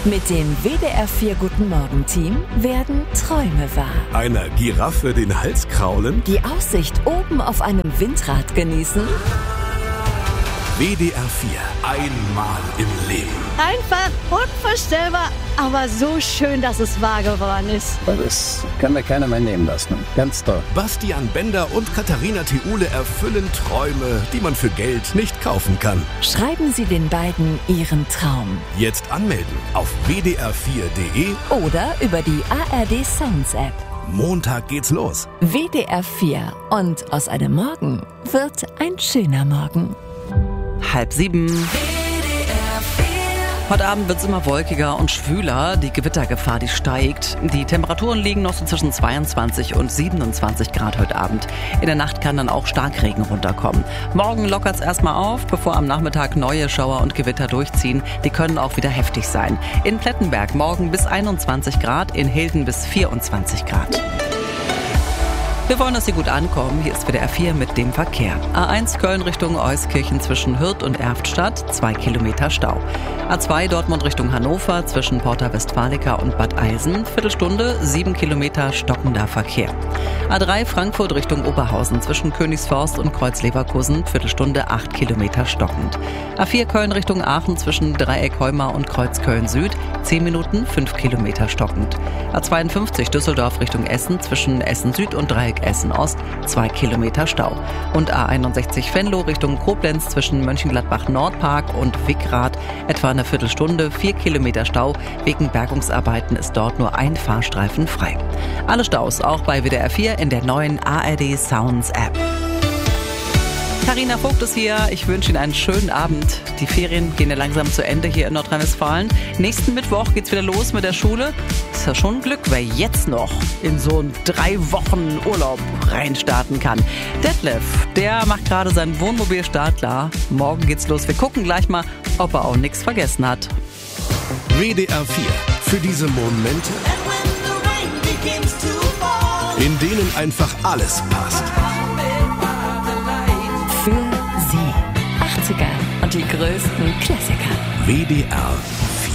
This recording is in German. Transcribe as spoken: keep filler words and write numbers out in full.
Mit dem W D R vier Guten Morgen-Team werden Träume wahr. Einer Giraffe den Hals kraulen? Die Aussicht oben auf einem Windrad genießen? W D R vier. Einmal im Leben. Einfach unvorstellbar, aber so schön, dass es wahr geworden ist. Das kann mir keiner mehr nehmen lassen. Ganz toll. Bastian Bender und Katharina Theule erfüllen Träume, die man für Geld nicht kaufen kann. Schreiben Sie den beiden Ihren Traum. Jetzt anmelden auf w d r vier punkt d e Oder über die A R D Sounds App. Montag geht's los. W D R vier. Und aus einem Morgen wird ein schöner Morgen. Halb sieben. Heute Abend wird es immer wolkiger und schwüler. Die Gewittergefahr, die steigt. Die Temperaturen liegen noch so zwischen zweiundzwanzig und siebenundzwanzig Grad heute Abend. In der Nacht kann dann auch Starkregen runterkommen. Morgen lockert es erstmal auf, bevor am Nachmittag neue Schauer und Gewitter durchziehen. Die können auch wieder heftig sein. In Plettenberg morgen bis einundzwanzig Grad, in Hilden bis vierundzwanzig Grad. Wir wollen, dass Sie gut ankommen. Hier ist W D R vier mit dem Verkehr. A eins Köln Richtung Euskirchen zwischen Hürth und Erftstadt, zwei Kilometer Stau. A zwei Dortmund Richtung Hannover zwischen Porta Westfalica und Bad Eilsen, Viertelstunde, sieben Kilometer stockender Verkehr. A drei Frankfurt Richtung Oberhausen zwischen Königsforst und Kreuz-Leverkusen, Viertelstunde, acht Kilometer stockend. A vier Köln Richtung Aachen zwischen Dreieck Heumar und Kreuz Köln Süd, zehn Minuten, fünf Kilometer stockend. A zweiundfünfzig Düsseldorf Richtung Essen zwischen Essen Süd und Dreieck Essen Ost, zwei Kilometer Stau. Und A einundsechzig Venlo Richtung Koblenz zwischen Mönchengladbach Nordpark und Wickrath, etwa eine Viertelstunde, vier Kilometer Stau. Wegen Bergungsarbeiten ist dort nur ein Fahrstreifen frei. Alle Staus auch bei W D R vier in der neuen A R D Sounds App. Carina Vogt ist hier. Ich wünsche Ihnen einen schönen Abend. Die Ferien gehen ja langsam zu Ende hier in Nordrhein-Westfalen. Nächsten Mittwoch geht's wieder los mit der Schule. Ist ja schon ein Glück, wer jetzt noch in so einen drei Wochen Urlaub reinstarten kann. Detlef, der macht gerade sein Wohnmobil startklar. Morgen geht's los. Wir gucken gleich mal, ob er auch nichts vergessen hat. W D R vier. Für diese Momente, in denen einfach alles passt. Für Sie. achtziger und die größten Klassiker. W D R